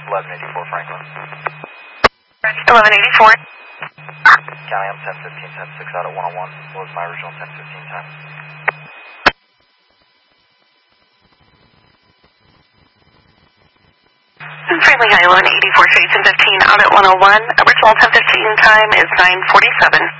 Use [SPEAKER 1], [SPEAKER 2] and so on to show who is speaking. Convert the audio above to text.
[SPEAKER 1] 1184 Franklin.
[SPEAKER 2] 1184.
[SPEAKER 1] County, I'm 1015, 10-6 out at 101. What was my original 1015 time?
[SPEAKER 2] Friendly High 1184, Chase 15 out at 101. Original 1015 time is 9:47.